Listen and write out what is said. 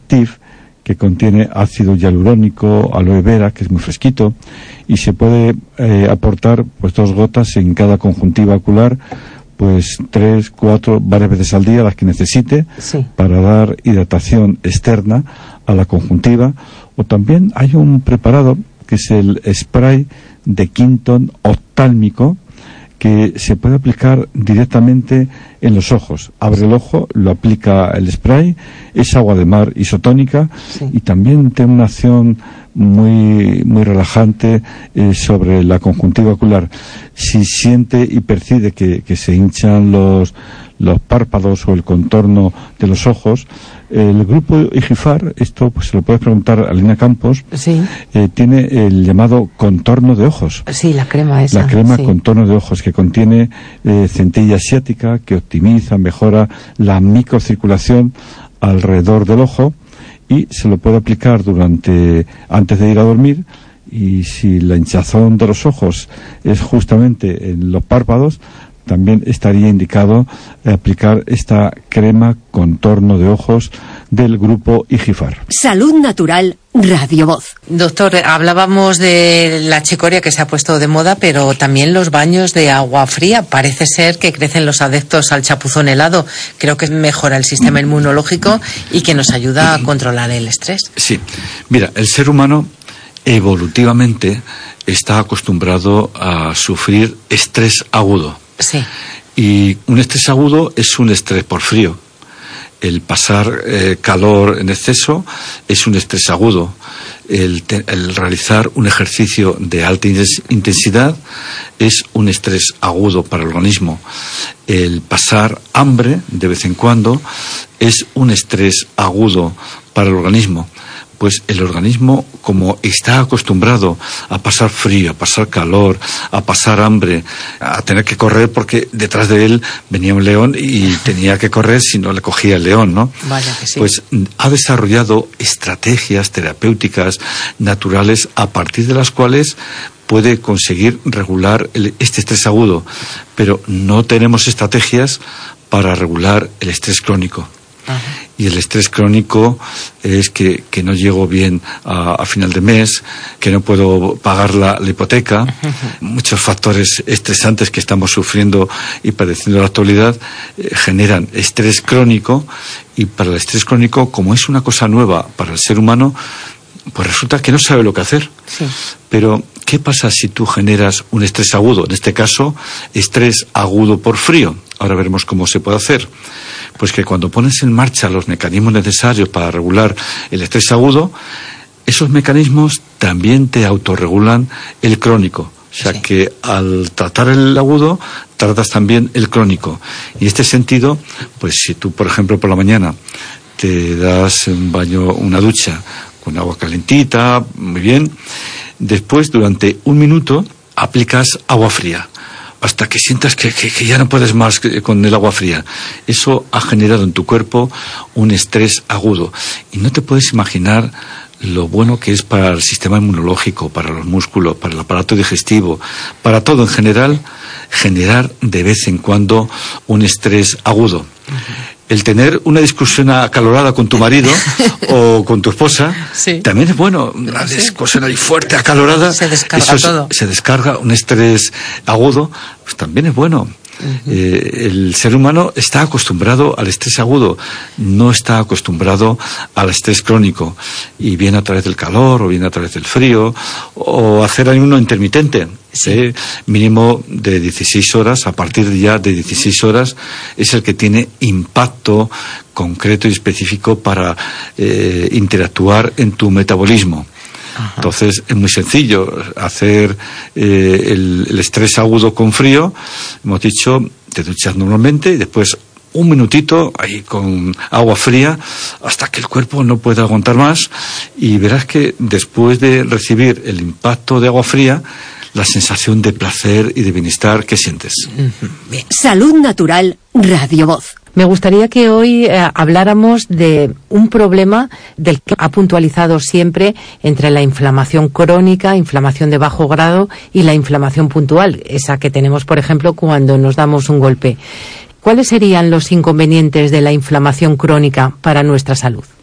Active, que contiene ácido hialurónico, aloe vera, que es muy fresquito, y se puede aportar pues 2 gotas en cada conjuntiva ocular, pues 3, 4, varias veces al día, las que necesite, sí, para dar hidratación externa a la conjuntiva. O también hay un preparado que es el spray de Quinton oftálmico, que se puede aplicar directamente en los ojos. Abre el ojo, lo aplica el spray, es agua de mar isotónica, sí, y también tiene una acción muy relajante sobre la conjuntiva ocular. Si siente y percibe que se hinchan los párpados o el contorno de los ojos, el grupo Igifar, esto pues se lo puedes preguntar a Lina Campos, sí, tiene el llamado contorno de ojos. Sí, la crema esa. La crema sí, contorno de ojos, que contiene centella asiática, que optimiza, mejora la microcirculación alrededor del ojo, y se lo puede aplicar antes de ir a dormir. Y si la hinchazón de los ojos es justamente en los párpados, también estaría indicado aplicar esta crema contorno de ojos del grupo Igifar. Salud Natural, Radio Voz. Doctor, hablábamos de la chicoria que se ha puesto de moda, pero también los baños de agua fría. Parece ser que crecen los adeptos al chapuzón helado. Creo que mejora el sistema inmunológico y que nos ayuda a controlar el estrés. Sí, mira, el ser humano evolutivamente está acostumbrado a sufrir estrés agudo. Sí. Y un estrés agudo es un estrés por frío. El pasar calor en exceso es un estrés agudo. El realizar un ejercicio de alta intensidad es un estrés agudo para el organismo. El pasar hambre de vez en cuando es un estrés agudo para el organismo. Pues el organismo, como está acostumbrado a pasar frío, a pasar calor, a pasar hambre, a tener que correr porque detrás de él venía un león y tenía que correr si no le cogía el león, ¿no? Vaya que sí. Pues ha desarrollado estrategias terapéuticas naturales a partir de las cuales puede conseguir regular este estrés agudo, pero no tenemos estrategias para regular el estrés crónico. Ajá. Y el estrés crónico es que no llego bien a final de mes, que no puedo pagar la hipoteca. Muchos factores estresantes que estamos sufriendo y padeciendo en la actualidad generan estrés crónico, y para el estrés crónico, como es una cosa nueva para el ser humano, pues resulta que no sabe lo que hacer. Sí. Pero, ¿qué pasa si tú generas un estrés agudo? En este caso, estrés agudo por frío. Ahora veremos cómo se puede hacer. Pues que cuando pones en marcha los mecanismos necesarios para regular el estrés agudo, esos mecanismos también te autorregulan el crónico. O sea, sí, que al tratar el agudo, tratas también el crónico. Y en este sentido, pues si tú, por ejemplo, por la mañana te das un baño, una ducha con agua calentita, muy bien, después, durante 1 minuto, aplicas agua fría, hasta que sientas que ya no puedes más con el agua fría. Eso ha generado en tu cuerpo un estrés agudo. Y no te puedes imaginar lo bueno que es para el sistema inmunológico, para los músculos, para el aparato digestivo, para todo en general, generar de vez en cuando un estrés agudo. Uh-huh. El tener una discusión acalorada con tu marido o con tu esposa, sí, también es bueno. Una discusión ahí fuerte, acalorada, se descarga todo. Se descarga un estrés agudo, pues también es bueno. Uh-huh. El ser humano está acostumbrado al estrés agudo, no está acostumbrado al estrés crónico, y viene a través del calor o viene a través del frío, o hacer ayuno intermitente, sí, mínimo de 16 horas, a partir ya de 16 horas es el que tiene impacto concreto y específico para interactuar en tu metabolismo. Ajá. Entonces es muy sencillo hacer el estrés agudo con frío. Hemos dicho, te duchas normalmente y después 1 minutito ahí con agua fría hasta que el cuerpo no pueda aguantar más, y verás que después de recibir el impacto de agua fría, la sensación de placer y de bienestar que sientes. Bien. Salud Natural, Radio Voz. Me gustaría que hoy habláramos de un problema del que ha puntualizado siempre entre la inflamación crónica, inflamación de bajo grado, y la inflamación puntual, esa que tenemos, por ejemplo, cuando nos damos un golpe. ¿Cuáles serían los inconvenientes de la inflamación crónica para nuestra salud?